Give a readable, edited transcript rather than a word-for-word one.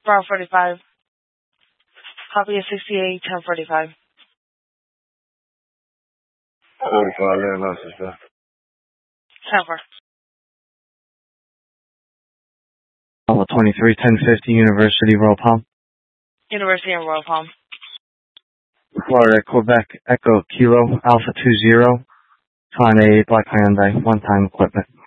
Bravo 45. Copy of 68, 1045. 45, yeah, no, sister. 10-4. Bravo 23, 1050, University, Royal Palm. University and Royal Palm. Florida, Quebec, Echo, Kilo, Alpha 20. On a black Hyundai, one-time equipment.